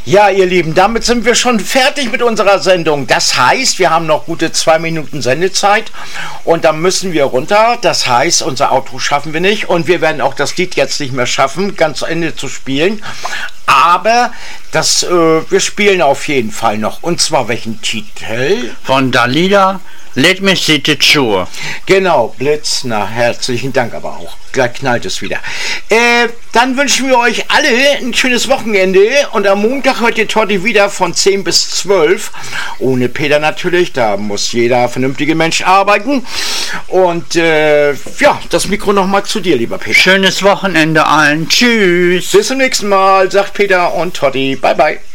Ja, ihr Lieben, damit sind wir schon fertig mit unserer Sendung. Das heißt, wir haben noch gute 2 Minuten Sendezeit und dann müssen wir runter. Das heißt, unser Outro schaffen wir nicht und wir werden auch das Lied jetzt nicht mehr schaffen, ganz zu Ende zu spielen. Aber wir spielen auf jeden Fall noch. Und zwar welchen Titel? Von Dalida, Let Me See It Sure. Genau, Blitz. Na, herzlichen Dank aber auch. Gleich knallt es wieder. Dann wünschen wir euch alle ein schönes Wochenende. Und am Montag hört ihr Totti wieder von 10 bis 12. Ohne Peter natürlich. Da muss jeder vernünftige Mensch arbeiten. Und das Mikro nochmal zu dir, lieber Peter. Schönes Wochenende allen. Tschüss. Bis zum nächsten Mal, sagt Peter und Totti. Bye, bye.